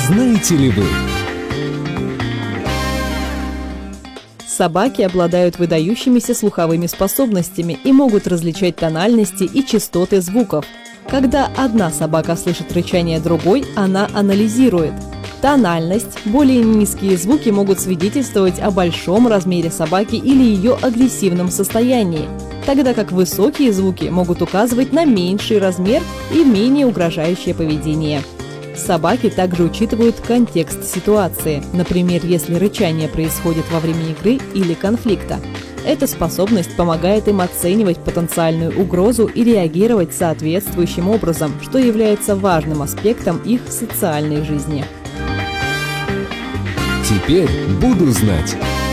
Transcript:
Знаете ли вы? Собаки обладают выдающимися слуховыми способностями и могут различать тональности и частоты звуков. Когда одна собака слышит рычание другой, она анализирует. Тональность, более низкие звуки могут свидетельствовать о большом размере собаки или ее агрессивном состоянии, тогда как высокие звуки могут указывать на меньший размер и менее угрожающее поведение. Собаки также учитывают контекст ситуации, например, если рычание происходит во время игры или конфликта. Эта способность помогает им оценивать потенциальную угрозу и реагировать соответствующим образом, что является важным аспектом их социальной жизни. Теперь буду знать.